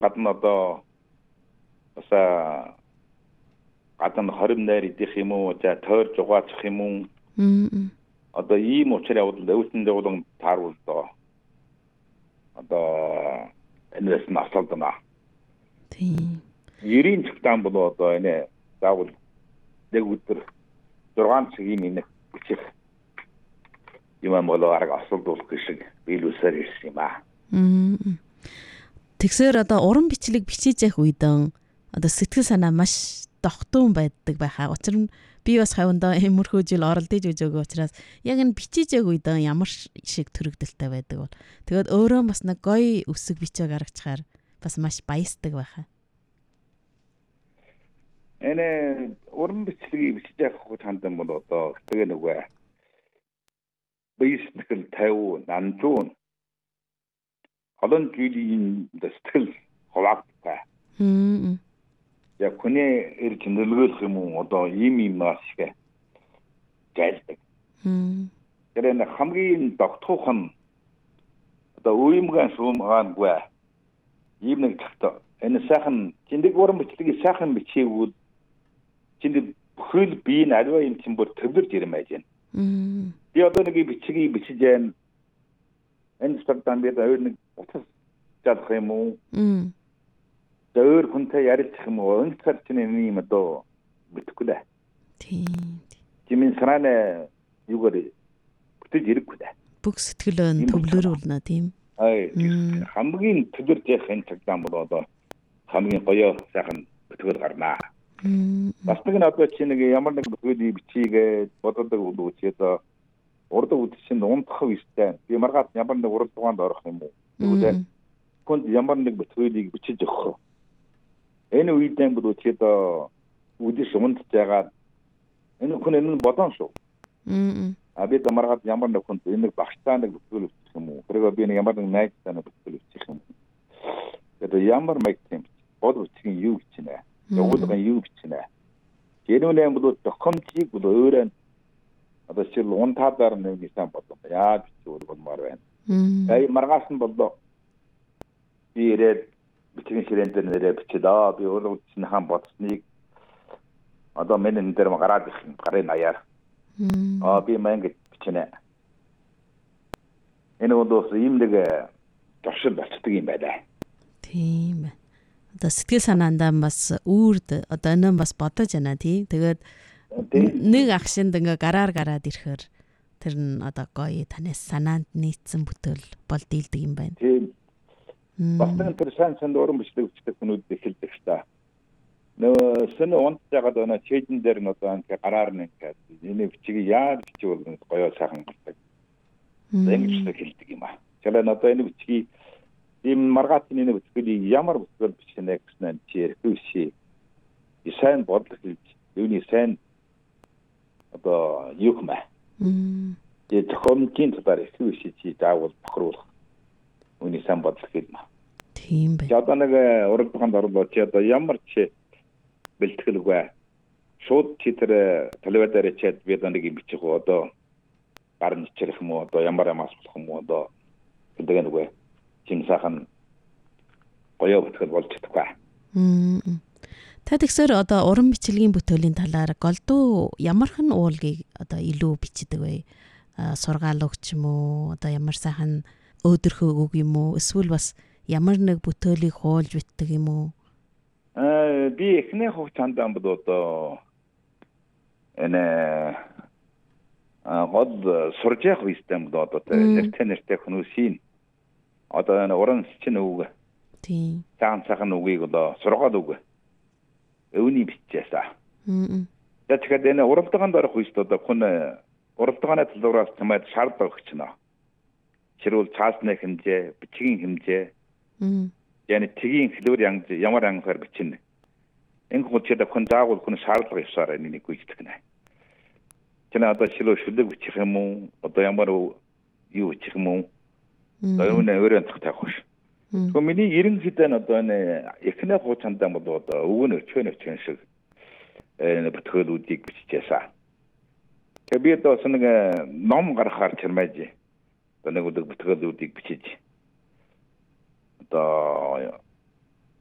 гадна одоо баса гадна хорим найр идэх юм уу, за тойр жугаачих юм уу. Одоо ийм учраас явал өвсөндөө болон тааруул доо. Одоо энэс нь асуултана. Тийм. 90-ийн цагтаан бол одоо энэ заавал нэг өдөр 6 цаг ийм бичих юм болоо арга асуудуулах шиг биелүүлсээр ирсэн юм аа. Тэгсээр одоо уран бичлэг бичиж явах үедэн одоо сэтгэл санаа маш тогтун байдаг байхаа. Учир нь би бас хавьндаа эмэрхүү жил оролдож өгөөг учраас яг энэ бичиж явах үедэн ямар шиг төрөгдөлтэй байдаг бол. Тэгээд өөрөө бас нэг гоё үсэг бичээ гаргачаар бас маш баясдаг байхаа. Энэ уран бичлэгийг бичиж явах хандан бол одоо тэгээ нөгөө бийстэл 50 нандуун олон жилийн дэстэл хаваагтай. Яг хүний ирж нөлөөлөх юм уу одоо ийм шиг зайлдаг. Тэр энэ хамгийн тогтхох нь одоо уймган сумгаангүй ийм нэг цагт энэ сайхан тэндэг уран бичлэгийг сайхан бичээгүй тэндэг бүхэл бие нь аливаа юм чинь бүр төвлөрж ирэн байж байна. Би одоо нэг бичгийг бичиж байна. Энэ цагтаа би өөр нэг утас чадах юм уу? Өөр хүнтэй ярилцах юм уу? Энэ цагт чинь юм одоо битгэхгүй дээ. Тийм. Чимэн сарана юугаар бүтэж ирэхгүй дээ. Бүх сэтгэлөө төвлөрүүлнэ тийм. Хамгийн төвлөрж явах энэ цагтаа бол одоо хамгийн гоё сайхан бүтгэл гарнаа. Бас нэг нь одоо чи нэг ямар нэг бүтгэл бичигээ боддог үдчихэд урд үдшинд унтах үстэй. Би маргаад ямар нэг урд тугаанд орох юм уу? Тэгвэл хүнд ямар нэг бүтгэлийг бичиж өгөх. Энэ үедээ бүдчихэд үдэш унтж байгаа. Энэ хүн энэ бодон шүү. Би маргаад ямар нэг хүнд энэ багтаа нэг бүтгэл бичих юм уу? Тэрийг би нэг ямар нэг найзтай нэг бүтгэл бичих юм. Тэгээд ямар мэгтэй бод үтгийн юу бичнэ? Явуулгын юу бичнэ? Гэрүүнээ бол тохомчийг бол өөрөө одоо чи унтаадаар нэг сан бодлоо. Яаж бичвэл болмоор байна. Маргаас нь боллоо. Би ирээд бичгийн ширээнд нэрээ бичээд би өөрөө чинь хаан бодсныг одоо миний дээр гараад их гарын аяар. Би мангад бичнэ. Энэ бол ийм нэг төвшил болцдог юм байна. Тийм ээ. Одоо сэтгэл санаандаа бас үрд одоо энэ бас бодож байна тий. Тэгээд нэг агшинд ингээ гараад ирэхээр тэр нь одоо гоё танаас санаанд нийцсэн бүтээл бол дийлдэг юм байна. Тийм. Бас нэг тэр сайн уран бичлэг бичдэг хүмүүс эхэлдэг та. Нөө сэн онц ягаад өнө чэйдэн дээр нь одоо ингээ гараар нь ингээ энэ бичгийг яаж бичвэл гоё сайхан гардаг. Ингэж хэлдэг юм аа. Тэгэхээр одоо энэ бичгийг ийм маргаатын энэ бүтгэлийг ямар бүтгэл бичнэ гэсэн нь чи ярихвши. Сайн бодлого хийж юуны сайн одоо юу юм аа. Тохомчийн талаар ярихвши чи заавал тохируулах. Үний сайн бодлого хиймэ. Тийм бай. Одоо нэг урагтанд орлоо чи одоо ямар чи бэлтгэлгүй. Шууд чи тэр телевизээр чад би одоо нэг юм бичих уу одоо гарна ичрэх юм уу одоо ямар асуулах юм уу одоо гэдэг нэг чим сайхан гоё бүтгэл болж чадахгүй. Та тэгсээр одоо уран бичлэгийн бүтээлийн талаар голдуу ямархан уулгийг одоо илүү бичдэг вэ? Сургаал өгч юм уу? Одоо ямар сайхан өөдрөхөө үг юм уу? Эсвэл бас ямар нэг бүтээлийг хуулж битдэг юм уу? Би эхний хугацаанд бол одоо энэ гол сурж явах үстэй бол одоо нэртэй хүмүүсийн одоо энэ уран счин үг. Тийм. Цаан үгийг одоо сургаал үг. Өвний бичээсаа. Тэгэхээр энэ уралдаанд орох үст одоо хүн уралдааны төлөвлөс тэмээд шаардлага өгч байна. Жишээлбэл цаасны хэмжээ, бичгийн хэмжээ. Yani тгийн хэлбэр ямар янгаар бичнэ. Энэ хүчтэй хүн заавал хүн шаардлага ёсоор энийг гүйцэтгэх нэ. Тэна одоо шүлэг бичих юм уу? Одоо ямар юу бичих юм уу? Өөрөөр өөрөөр тавих хош. Тэгвэл миний ерөнхийдөө нь одоо энэ эхний хугацаанд бол одоо өвгөн өчгөн шиг бүтгэлүүдийг биччихсэн. Тэгээ би одоо нэг ном гаргахаар чирмэж одоо нэг бүтгэлүүдийг бичиж одоо